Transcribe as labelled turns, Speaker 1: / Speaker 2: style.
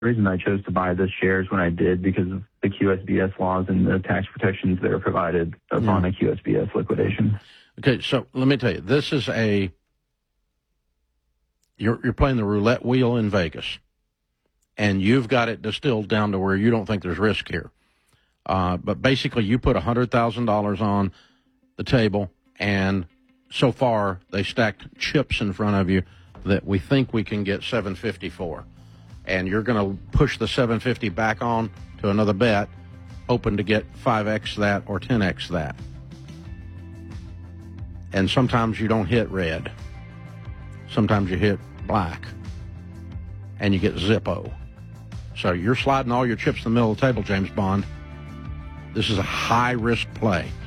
Speaker 1: reason I chose to buy the shares when I did because of the QSBS laws and the tax protections that are provided upon a QSBS liquidation.
Speaker 2: Okay, so let me tell you, this is you're playing the roulette wheel in Vegas, and you've got it distilled down to where you don't think there's risk here. But basically, you put $100,000 on the table, and so far they stacked chips in front of you that we think we can get $750 for. And you're going to push the $750 back on to another bet, hoping to get 5x that or 10x that. And sometimes you don't hit red. Sometimes you hit black. And you get Zippo. So you're sliding all your chips in the middle of the table, James Bond. This is a high-risk play.